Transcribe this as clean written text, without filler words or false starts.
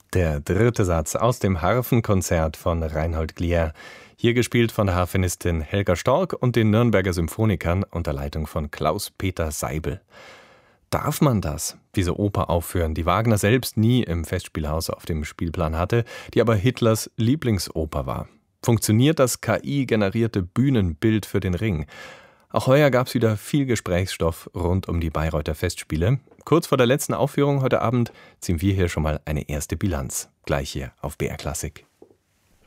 Der dritte Satz aus dem Harfenkonzert von Reinhold Glier, hier gespielt von der Harfenistin Helga Storck und den Nürnberger Symphonikern unter Leitung von Klaus-Peter Seibel. Darf man das, diese Oper aufführen, die Wagner selbst nie im Festspielhaus auf dem Spielplan hatte, die aber Hitlers Lieblingsoper war? Funktioniert das KI-generierte Bühnenbild für den Ring? Auch heuer gab es wieder viel Gesprächsstoff rund um die Bayreuther Festspiele. Kurz vor der letzten Aufführung heute Abend ziehen wir hier schon mal eine erste Bilanz. Gleich hier auf BR Klassik.